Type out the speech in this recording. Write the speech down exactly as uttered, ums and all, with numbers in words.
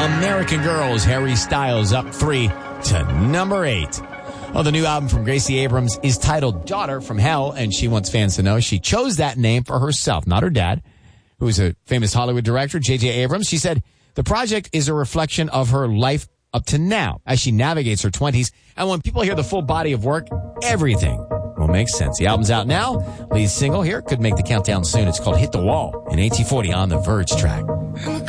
American Girls, Harry Styles up three to number eight. Well, the new album from Gracie Abrams is titled Daughter from Hell, and she wants fans to know she chose that name for herself, not her dad, who is a famous Hollywood director, J J Abrams. She said the project is a reflection of her life up to now as she navigates her twenties. And when people hear the full body of work, everything will make sense. The album's out now. Lead single here could make the countdown soon. It's called Hit the Wall in eighteen forty on the Verge track.